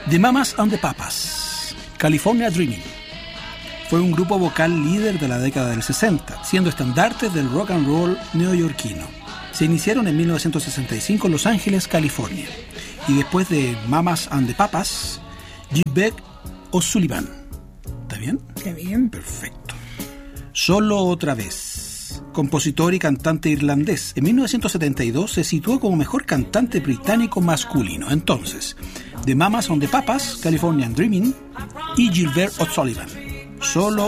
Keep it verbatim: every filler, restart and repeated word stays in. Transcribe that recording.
The Mamas and the Papas, California Dreaming. Fue un grupo vocal líder de la década del sesenta, siendo estandartes del rock and roll neoyorquino. Se iniciaron en mil novecientos sesenta y cinco en Los Ángeles, California. Y después de Mamas and the Papas, G. Beck O'Sullivan. ¿Está bien? Está bien. Perfecto. Solo otra vez. Compositor y cantante irlandés. En mil novecientos setenta y dos se situó como mejor cantante británico masculino. Entonces, The Mamas and the Papas, California Dreaming y Gilbert O'Sullivan. Solo